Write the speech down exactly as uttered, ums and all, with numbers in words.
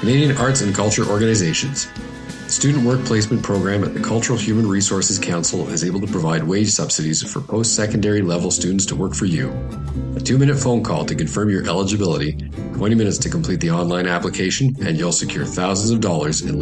Canadian Arts and Culture Organizations. The Student Work Placement Program at the Cultural Human Resources Council is able to provide wage subsidies for post-secondary level students to work for you. A two-minute phone call to confirm your eligibility, twenty minutes to complete the online application, and you'll secure thousands of dollars in